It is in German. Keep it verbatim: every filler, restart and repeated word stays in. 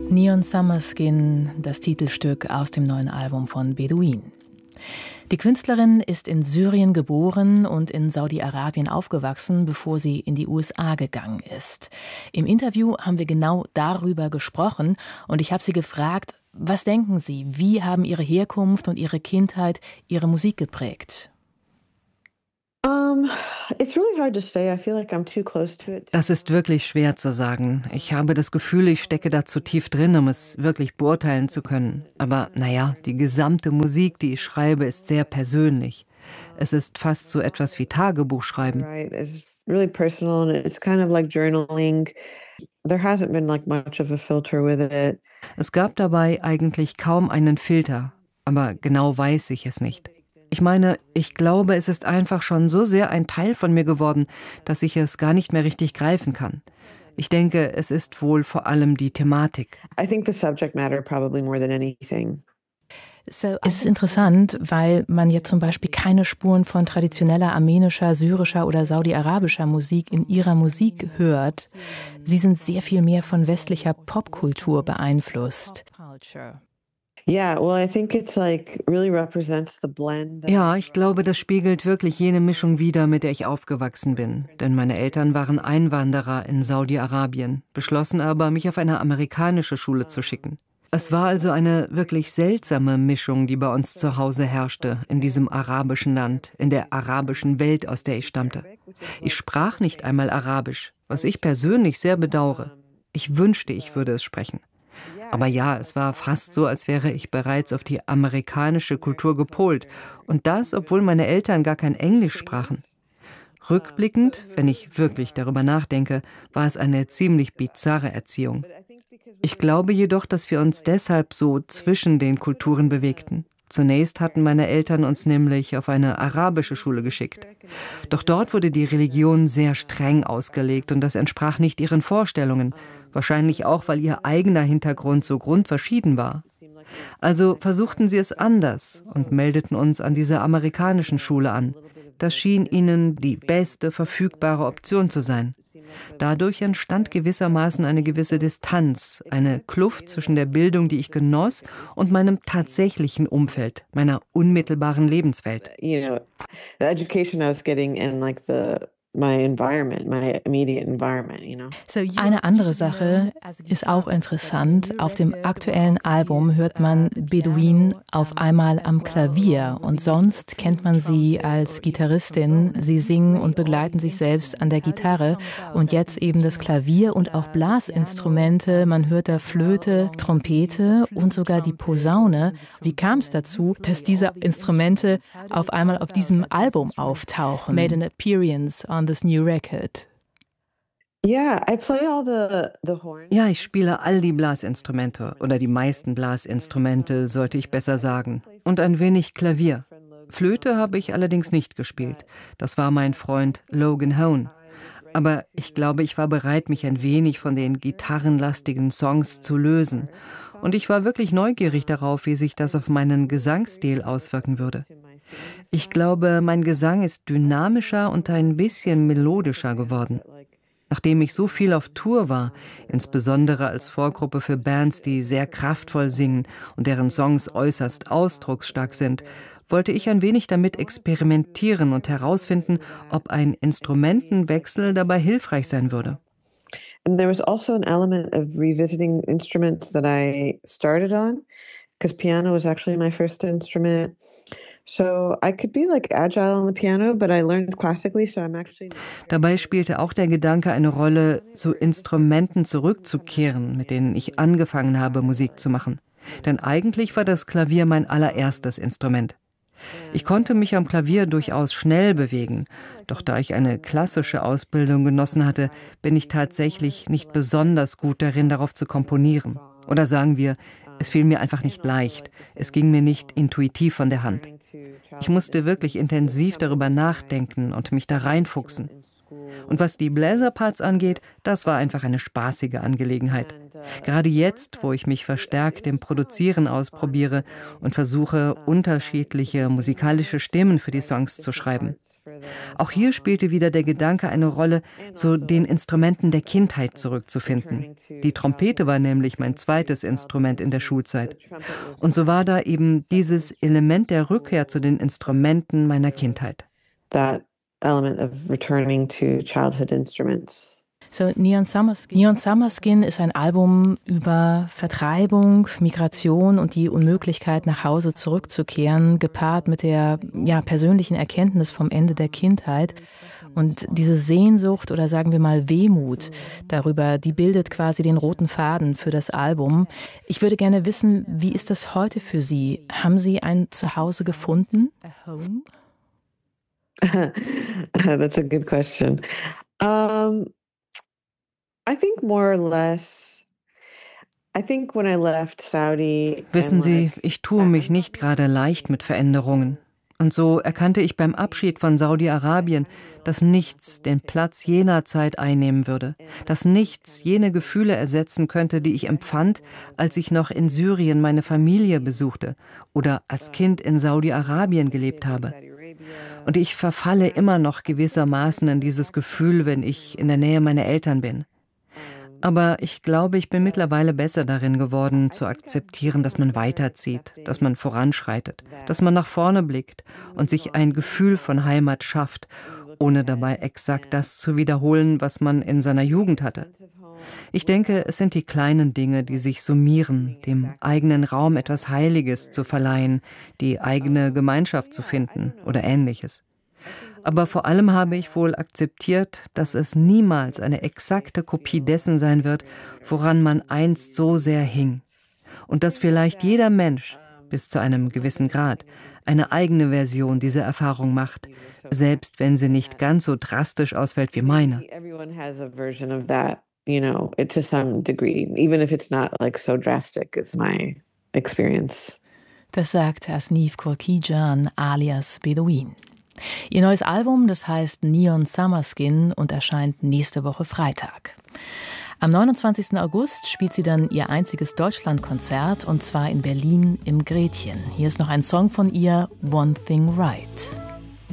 Neon Summer Skin, das Titelstück aus dem neuen Album von Bedouin. Die Künstlerin ist in Syrien geboren und in Saudi-Arabien aufgewachsen, bevor sie in die U S A gegangen ist. Im Interview haben wir genau darüber gesprochen und ich habe sie gefragt, was denken Sie, wie haben Ihre Herkunft und Ihre Kindheit Ihre Musik geprägt? Das ist wirklich schwer zu sagen. Ich habe das Gefühl, ich stecke da zu tief drin, um es wirklich beurteilen zu können. Aber naja, die gesamte Musik, die ich schreibe, ist sehr persönlich. Es ist fast so etwas wie Tagebuchschreiben. Really personal and it's kind of like journaling. There hasn't been like much of a filter with it. Es gab dabei eigentlich kaum einen Filter, aber genau weiß ich es nicht. Ich meine, ich glaube, es ist einfach schon so sehr ein Teil von mir geworden, dass ich es gar nicht mehr richtig greifen kann. Ich denke, es ist wohl vor allem die Thematik. I think the subject matter probably more than anything. Es ist interessant, weil man jetzt zum Beispiel keine Spuren von traditioneller armenischer, syrischer oder saudi-arabischer Musik in ihrer Musik hört. Sie sind sehr viel mehr von westlicher Popkultur beeinflusst. Ja, ich glaube, das spiegelt wirklich jene Mischung wider, mit der ich aufgewachsen bin. Denn meine Eltern waren Einwanderer in Saudi-Arabien, beschlossen aber, mich auf eine amerikanische Schule zu schicken. Es war also eine wirklich seltsame Mischung, die bei uns zu Hause herrschte, in diesem arabischen Land, in der arabischen Welt, aus der ich stammte. Ich sprach nicht einmal Arabisch, was ich persönlich sehr bedauere. Ich wünschte, ich würde es sprechen. Aber ja, es war fast so, als wäre ich bereits auf die amerikanische Kultur gepolt. Und das, obwohl meine Eltern gar kein Englisch sprachen. Rückblickend, wenn ich wirklich darüber nachdenke, war es eine ziemlich bizarre Erziehung. Ich glaube jedoch, dass wir uns deshalb so zwischen den Kulturen bewegten. Zunächst hatten meine Eltern uns nämlich auf eine arabische Schule geschickt. Doch dort wurde die Religion sehr streng ausgelegt und das entsprach nicht ihren Vorstellungen. Wahrscheinlich auch, weil ihr eigener Hintergrund so grundverschieden war. Also versuchten sie es anders und meldeten uns an dieser amerikanischen Schule an. Das schien ihnen die beste verfügbare Option zu sein. Dadurch entstand gewissermaßen eine gewisse Distanz, eine Kluft zwischen der Bildung, die ich genoss, und meinem tatsächlichen Umfeld, meiner unmittelbaren Lebenswelt. You know, the education I was getting and like the my environment, my immediate environment, you know. Eine andere Sache ist auch interessant. Auf dem aktuellen Album hört man Bedouin auf einmal am Klavier und sonst kennt man sie als Gitarristin. Sie singen und begleiten sich selbst an der Gitarre und jetzt eben das Klavier und auch Blasinstrumente. Man hört da Flöte, Trompete und sogar die Posaune. Wie kam es dazu, dass diese Instrumente auf einmal auf diesem Album auftauchen? Made an appearance on this new record. Yeah, I play all the the horns. Ja, ich spiele all die Blasinstrumente oder die meisten Blasinstrumente, sollte ich besser sagen, und ein wenig Klavier. Flöte habe ich allerdings nicht gespielt. Das war mein Freund Logan Hone. Aber ich glaube, ich war bereit, mich ein wenig von den gitarrenlastigen Songs zu lösen. Und ich war wirklich neugierig darauf, wie sich das auf meinen Gesangsstil auswirken würde. Ich glaube, mein Gesang ist dynamischer und ein bisschen melodischer geworden. Nachdem ich so viel auf Tour war, insbesondere als Vorgruppe für Bands, die sehr kraftvoll singen und deren Songs äußerst ausdrucksstark sind, wollte ich ein wenig damit experimentieren und herausfinden, ob ein Instrumentenwechsel dabei hilfreich sein würde. And there was also an element of revisiting instruments that I started on, because piano was actually my first instrument. So I could be like agile on the piano, but I learned classically, so I'm actually. Dabei spielte auch der Gedanke eine Rolle, zu Instrumenten zurückzukehren, mit denen ich angefangen habe, Musik zu machen. Denn eigentlich war das Klavier mein allererstes Instrument. Ich konnte mich am Klavier durchaus schnell bewegen, doch da ich eine klassische Ausbildung genossen hatte, bin ich tatsächlich nicht besonders gut darin, darauf zu komponieren. Oder sagen wir, es fiel mir einfach nicht leicht, es ging mir nicht intuitiv von der Hand. Ich musste wirklich intensiv darüber nachdenken und mich da reinfuchsen. Und was die Bläserparts angeht, das war einfach eine spaßige Angelegenheit. Gerade jetzt, wo ich mich verstärkt im Produzieren ausprobiere und versuche, unterschiedliche musikalische Stimmen für die Songs zu schreiben. Auch hier spielte wieder der Gedanke eine Rolle, zu den Instrumenten der Kindheit zurückzufinden. Die Trompete war nämlich mein zweites Instrument in der Schulzeit. Und so war da eben dieses Element der Rückkehr zu den Instrumenten meiner Kindheit. That element of returning to childhood instruments. So, Neon Summer Skin. Neon Summer Skin ist ein Album über Vertreibung, Migration und die Unmöglichkeit, nach Hause zurückzukehren, gepaart mit der ja, persönlichen Erkenntnis vom Ende der Kindheit. Und diese Sehnsucht oder sagen wir mal Wehmut darüber, die bildet quasi den roten Faden für das Album. Ich würde gerne wissen, wie ist das heute für Sie? Haben Sie ein Zuhause gefunden? A home? That's a good question. Um, I think more or less. I think when I left Saudi. Wissen Sie, ich tue mich nicht gerade leicht mit Veränderungen. Und so erkannte ich beim Abschied von Saudi-Arabien, dass nichts den Platz jener Zeit einnehmen würde, dass nichts jene Gefühle ersetzen könnte, die ich empfand, als ich noch in Syrien meine Familie besuchte oder als Kind in Saudi-Arabien gelebt habe. Und ich verfalle immer noch gewissermaßen in dieses Gefühl, wenn ich in der Nähe meiner Eltern bin. Aber ich glaube, ich bin mittlerweile besser darin geworden, zu akzeptieren, dass man weiterzieht, dass man voranschreitet, dass man nach vorne blickt und sich ein Gefühl von Heimat schafft, ohne dabei exakt das zu wiederholen, was man in seiner Jugend hatte. Ich denke, es sind die kleinen Dinge, die sich summieren, dem eigenen Raum etwas Heiliges zu verleihen, die eigene Gemeinschaft zu finden oder Ähnliches. Aber vor allem habe ich wohl akzeptiert, dass es niemals eine exakte Kopie dessen sein wird, woran man einst so sehr hing. Und dass vielleicht jeder Mensch, bis zu einem gewissen Grad, eine eigene Version dieser Erfahrung macht, selbst wenn sie nicht ganz so drastisch ausfällt wie meine. You know, it to some degree, even if it's not like so drastic as my experience. Das sagt Asnif Korkijan alias Bedouin. Ihr neues Album, das heißt Neon Summer Skin und erscheint nächste Woche Freitag. Am neunundzwanzigsten August spielt sie dann ihr einziges Deutschlandkonzert und zwar in Berlin im Gretchen. Hier ist noch ein Song von ihr, One Thing Right.